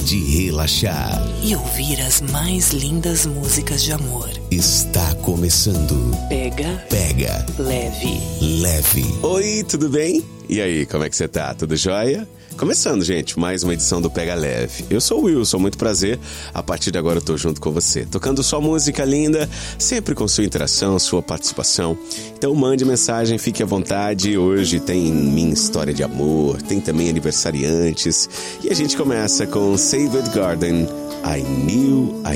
de relaxar e ouvir as mais lindas músicas de amor. Está começando. Pega Leve. Oi, tudo bem? E aí, como é que você tá? Tudo jóia? Começando, gente, mais uma edição do Pega Leve. Eu sou o Wilson, muito prazer. A partir de agora eu tô junto com você, tocando só música linda, sempre com sua interação, sua participação. Então mande mensagem, fique à vontade. Hoje tem minha história de amor, tem também aniversariantes. E a gente começa com Saved Garden, I Knew I